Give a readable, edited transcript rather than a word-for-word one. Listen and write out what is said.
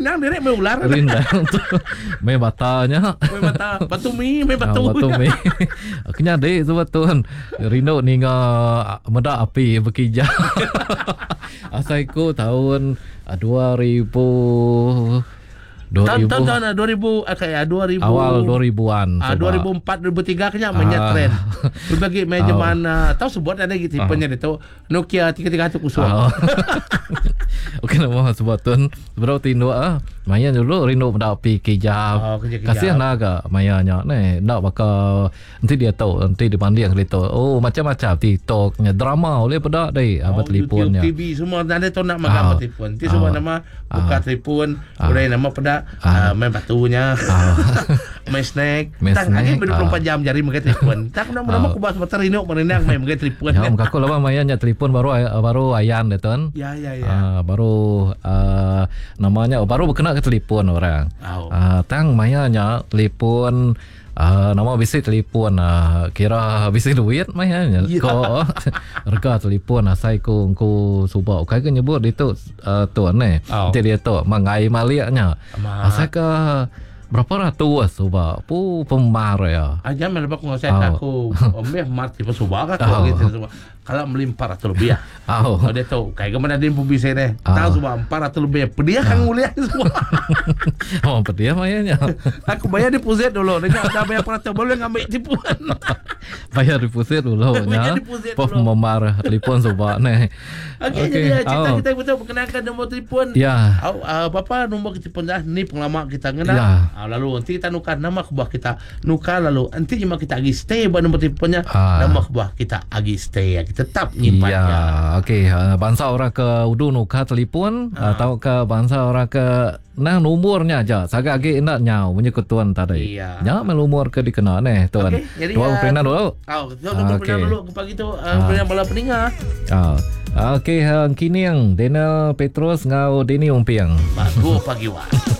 Rindang direk main ular. Rindang tu main batanya. Main bata, batu mi, main batu. Batu mi. Kenya dek sebetulnya Rino ni meda api berkijau. Asaiku tahun 2000 Tahun 2000 kayak 2000 awal 2000-an 2004 2003 kenya mainnya trend berbagi main zaman tahu sebut ada gitu tipenya itu Nokia 3300 kusuk. Okey nama sebutun berapa tindo mainnya dulu Rino mendapi kejap. Kasihan agak mainnya ni nak bakal nanti dia tahu nanti dibanding gitu. Oh macam-macam TikToknya drama oleh pada dai telefonnya. TV semua ada tu nak makan telefon. Ti semua nama buka telefon, boleh nama pada main batunya, main snack. Tak lagi 24 jam jari makan telefon. Tak nama aku bahas motor Rino merenang main makan telefon. Ya aku lama mainnya telefon baru ayan itu kan. Ya. Baru namanya baru berkenal ke telefon orang. Tang mainnya telefon nama bisi telefon kira bisi duit mainnya ko harga telefon asai ku subak kai ke nyebut itu tu ne dia tu mangai maliaknya asai ke berapa ratus subak pu pemar ya aja melebak ngosek aku omeh mati subak aku gitu semua kalau beli 400 lebih ya. Dia tahu kayak kemana dia pun bisa deh. Tahu cuma 400 lebih. Pedia kan nguliah semua. Pedia mainnya. Aku bayar di pusat dulu. Dia ada bayar 400 boleh ngambil tipuan. Bayar di pusat dulu. Bayar di pusat dulu. Memar telefon sobat nih. Okey, jadi cerita kita betul perkenalkan nombor telefon. Ya. Bapa nombor telefon dah ni pengalaman kita ngena. Lalu nanti kita nukar nama kubah kita. Nukar lalu nanti cuma kita agi stay buat nombor telefonnya. Nama kubah kita agi stay. Tetap nyimpannya. Ya, okey. Bangsa orang ke udu nuka telefon atau ke bangsa orang ke nah nomornya aja. Sagak lagi nak nyau punya ketuan tadi. Iya. Nya nomor ke dikena nih tuan. Dua pernah dulu. Dua pernah dulu pagi tu pernah bala peninga. Okey, kini yang Daniel Petrus ngau Deni Umpiang. Bagus pagi wah.